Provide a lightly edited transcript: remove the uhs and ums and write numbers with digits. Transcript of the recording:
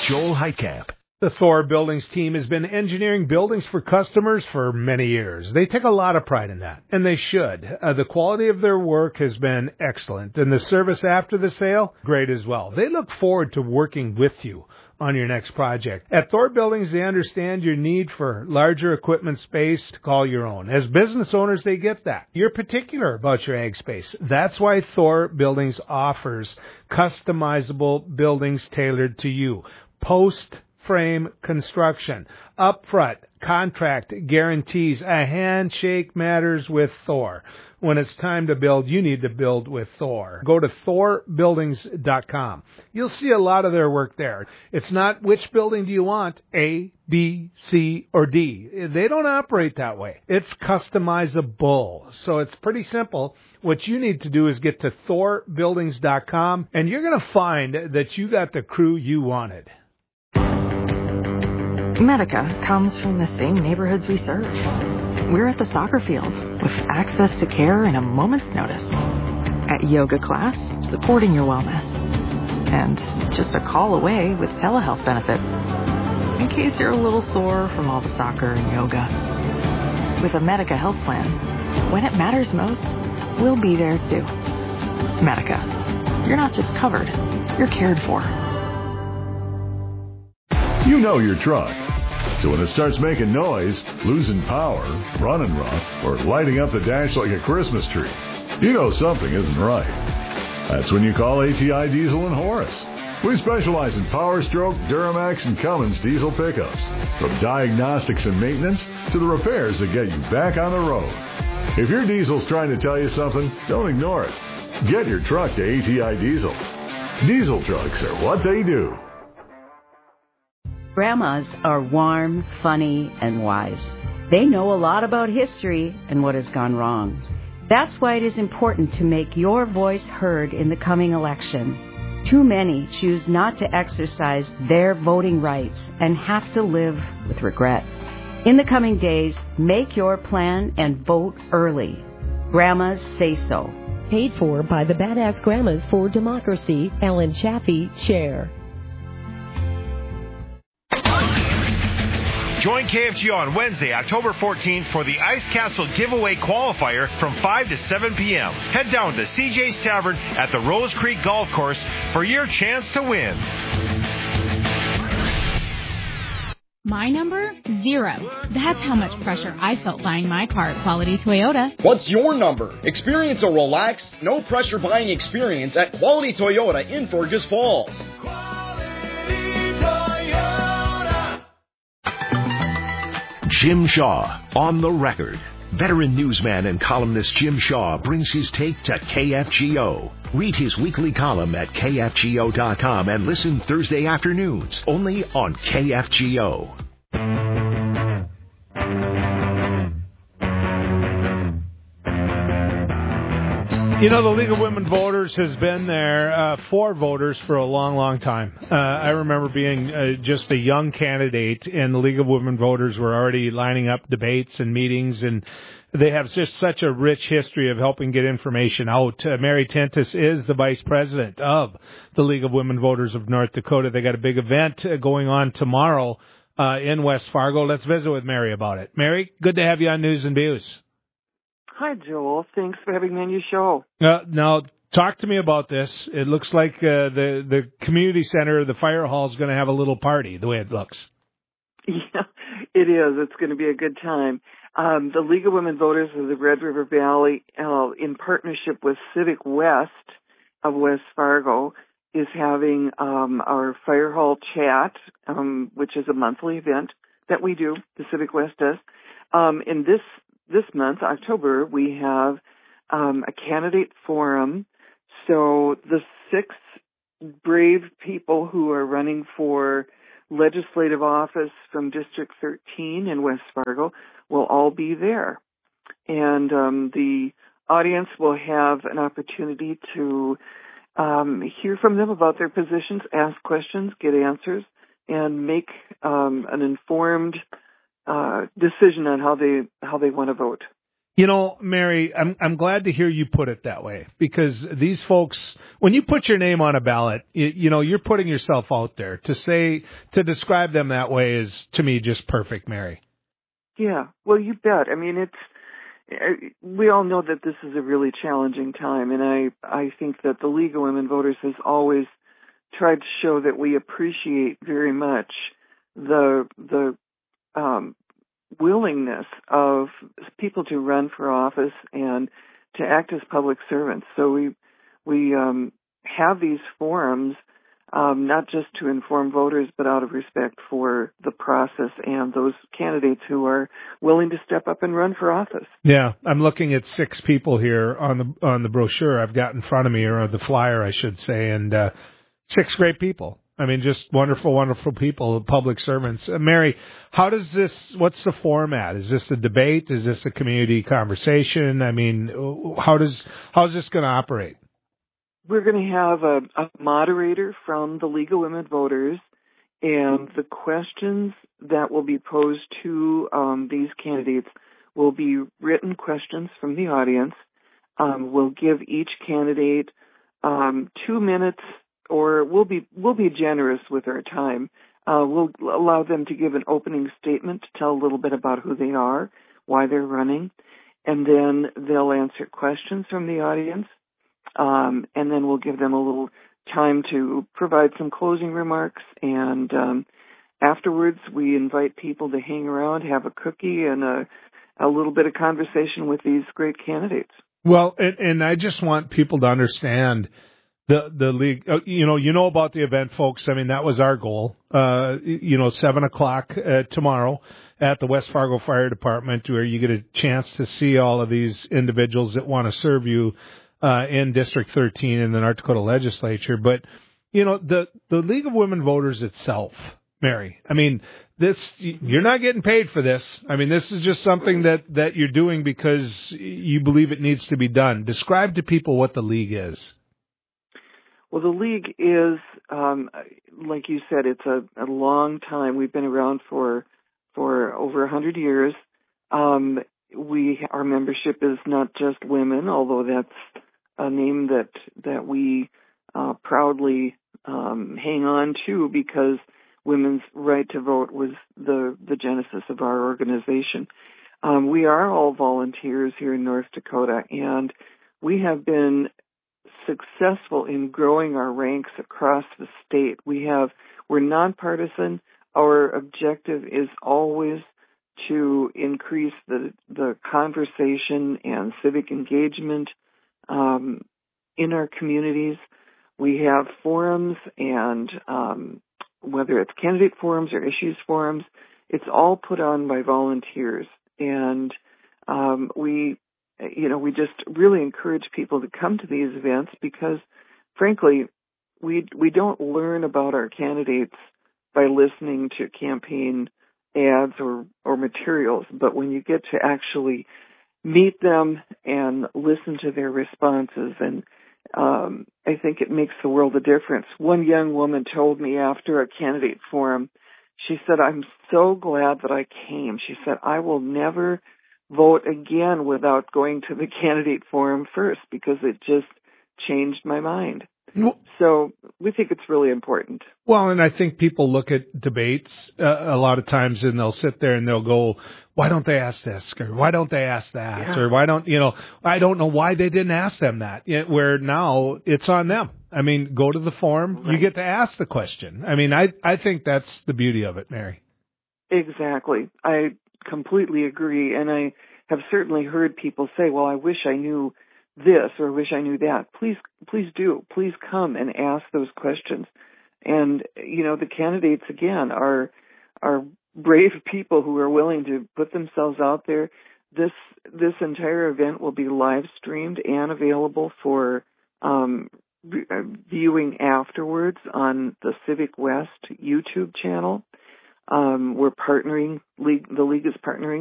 Joel Heitkamp. The Thor Buildings team has been engineering buildings for customers for many years. They take a lot of pride in that, and they should. The quality of their work has been excellent, and the service after the sale, great as well. They look forward to working with you on your next project. At Thor Buildings, they understand your need for larger equipment space to call your own. As business owners, they get that. You're particular about your ag space. That's why Thor Buildings offers customizable buildings tailored to you. Post-frame construction, upfront contract guarantees. A handshake matters with Thor. When it's time to build, you need to build with Thor. Go to thorbuildings.com. You'll see a lot of their work there. It's not which building do you want, A, B, C, or D. They don't operate that way. It's customizable. So it's pretty simple. What you need to do is get to thorbuildings.com, and you're going to find that you got the crew you wanted. Medica comes from the same neighborhoods we serve. We're at the soccer field with access to care in a moment's notice. At yoga class, supporting your wellness. And just a call away with telehealth benefits. In case you're a little sore from all the soccer and yoga. With a Medica health plan, when it matters most, we'll be there too. Medica. You're not just covered, you're cared for. You know your truck. So when it starts making noise, losing power, running rough, or lighting up the dash like a Christmas tree, you know something isn't right. That's when you call ATI Diesel and Horace. We specialize in Power Stroke, Duramax, and Cummins diesel pickups. From diagnostics and maintenance to the repairs that get you back on the road. If your diesel's trying to tell you something, don't ignore it. Get your truck to ATI Diesel. Diesel trucks are what they do. Grandmas are warm, funny, and wise. They know a lot about history and what has gone wrong. That's why it is important to make your voice heard in the coming election. Too many choose not to exercise their voting rights and have to live with regret. In the coming days, make your plan and vote early. Grandmas say so. Paid for by the Badass Grandmas for Democracy, Ellen Chaffee, Chair. Join KFGO on Wednesday, October 14th for the Ice Castle giveaway qualifier from 5 to 7 p.m. Head down to CJ's Tavern at the Rose Creek Golf Course for your chance to win. My number? 0. That's how much pressure I felt buying my car at Quality Toyota. What's your number? Experience a relaxed, no-pressure buying experience at Quality Toyota in Fergus Falls. Jim Shaw, on the record. Veteran newsman and columnist Jim Shaw brings his take to KFGO. Read his weekly column at KFGO.com and listen Thursday afternoons, only on KFGO. You know, the League of Women Voters has been there for voters for a long, long time. I remember being just a young candidate, and the League of Women Voters were already lining up debates and meetings, and they have just such a rich history of helping get information out. Mary Tentis is the vice president of the League of Women Voters of North Dakota. They got a big event going on tomorrow in West Fargo. Let's visit with Mary about it. Mary, good to have you on News and Views. Hi, Joel. Thanks for having me on your show. Now, talk to me about this. It looks like the community center, the fire hall, is going to have a little party, the way it looks. Yeah, it is. It's going to be a good time. The League of Women Voters of the Red River Valley, in partnership with Civic West of West Fargo, is having our fire hall chat, which is a monthly event that we do, the Civic West does. In this month, October, we have a candidate forum. So the 6 brave people who are running for legislative office from District 13 in West Fargo will all be there. And the audience will have an opportunity to hear from them about their positions, ask questions, get answers, and make an informed decision on how they want to vote. You know, Mary, I'm glad to hear you put it that way, because these folks, when you put your name on a ballot, you know, you're putting yourself out there. To describe them that way is, to me, just perfect, Mary. Yeah, well, you bet. I mean, we all know that this is a really challenging time, and I think that the League of Women Voters has always tried to show that we appreciate very much the willingness of people to run for office and to act as public servants. So we have these forums, not just to inform voters, but out of respect for the process and those candidates who are willing to step up and run for office. Yeah, I'm looking at 6 people here on the brochure I've got in front of me, or the flyer, I should say, and 6 great people. I mean, just wonderful, wonderful people, public servants. Mary, what's the format? Is this a debate? Is this a community conversation? I mean, how's this going to operate? We're going to have a moderator from the League of Women Voters, and the questions that will be posed to these candidates will be written questions from the audience. We'll give each candidate 2 minutes, or we'll be generous with our time. We'll allow them to give an opening statement to tell a little bit about who they are, why they're running, and then they'll answer questions from the audience. And then we'll give them a little time to provide some closing remarks. And afterwards, we invite people to hang around, have a cookie, and a little bit of conversation with these great candidates. Well, and I just want people to understand the league. You know about the event, folks. I mean, that was our goal. 7:00 tomorrow at the West Fargo Fire Department, where you get a chance to see all of these individuals that want to serve you in District 13 in the North Dakota Legislature. But, you know, the League of Women Voters itself, Mary, I mean, you're not getting paid for this. I mean, this is just something that you're doing because you believe it needs to be done. Describe to people what the League is. Well, the League is, like you said, it's a long time. We've been around for over 100 years. Our membership is not just women, although that's a name that we proudly hang on to, because women's right to vote was the genesis of our organization. We are all volunteers here in North Dakota, and we have been successful in growing our ranks across the state. We're nonpartisan. Our objective is always to increase the conversation and civic engagement in our communities. We have forums, and whether it's candidate forums or issues forums, it's all put on by volunteers. And we just really encourage people to come to these events because, frankly, we don't learn about our candidates by listening to campaign ads or materials, but when you get to actually meet them and listen to their responses, and I think it makes the world a difference. One young woman told me after a candidate forum, she said, "I'm so glad that I came." She said, "I will never vote again without going to the candidate forum first, because it just changed my mind." So we think it's really important. Well, and I think people look at debates a lot of times, and they'll sit there and they'll go, "Why don't they ask this?" Or "Why don't they ask that?" Yeah. Or I don't know why they didn't ask them that. Where now it's on them. I mean, go to the forum, right. You get to ask the question. I mean, I think that's the beauty of it, Mary. Exactly. I completely agree. And I have certainly heard people say, "Well, I wish I knew this, or I wish I knew that." Please do. Please come and ask those questions. And, the candidates, again, are brave people who are willing to put themselves out there. This entire event will be live streamed and available for viewing afterwards on the Civic West YouTube channel. We're partnering, the League is partnering